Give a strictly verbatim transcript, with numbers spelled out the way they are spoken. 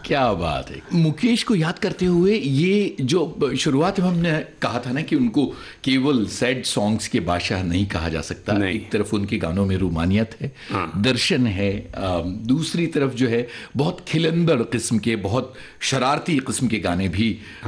क्या बात है। मुकेश को याद करते हुए ये जो शुरुआत में हमने कहा था ना कि उनको केवल सैड सॉन्ग्स के बादशाह नहीं कहा जा सकता, एक तरफ उनके गानों में रूमानियत है, हाँ। दर्शन है, दूसरी तरफ जो है बहुत खिलंदड़ किस्म के, बहुत शरारती किस्म के गाने भी